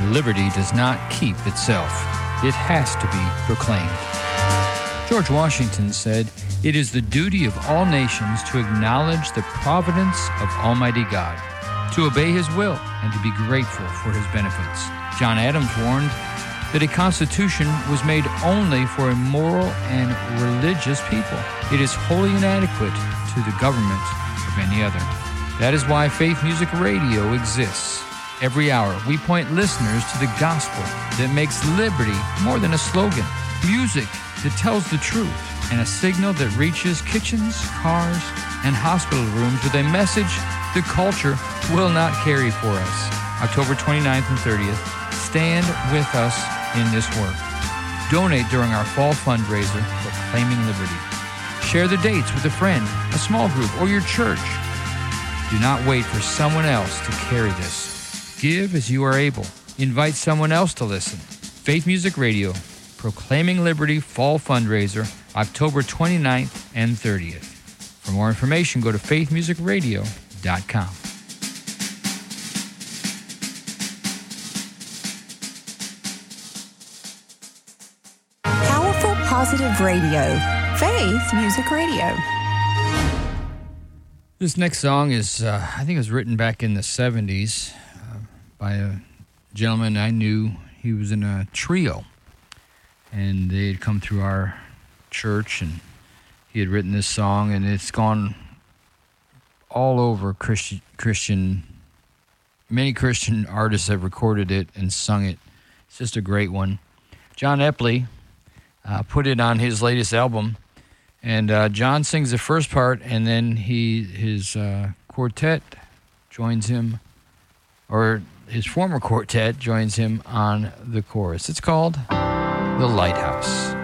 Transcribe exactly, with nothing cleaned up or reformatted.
liberty does not keep itself. It has to be proclaimed. George Washington said, "It is the duty of all nations to acknowledge the providence of Almighty God, to obey His will, and to be grateful for His benefits." John Adams warned that a constitution was made only for a moral and religious people. It is wholly inadequate to the government of any other. That is why Faith Music Radio exists. Every hour, we point listeners to the gospel that makes liberty more than a slogan, music that tells the truth, and a signal that reaches kitchens, cars, and hospital rooms with a message the culture will not carry for us. October twenty-ninth and thirtieth, stand with us in this work. Donate during our fall fundraiser, Proclaiming Liberty. Share the dates with a friend, a small group, or your church. Do not wait for someone else to carry this. Give as you are able. Invite someone else to listen. Faith Music Radio, Proclaiming Liberty Fall Fundraiser, October twenty-ninth and thirtieth. For more information, go to faith music radio dot com. Powerful Positive Radio. Faith Music Radio. This next song is, uh, I think it was written back in the seventies uh, by a gentleman I knew. He was in a trio, and they had come through our church, and he had written this song, and it's gone all over Christian, Christian, many Christian artists have recorded it and sung it. It's just a great one. John Epley uh, put it on his latest album, and uh, John sings the first part, and then he his uh, quartet joins him, or his former quartet joins him on the chorus. It's called The Lighthouse.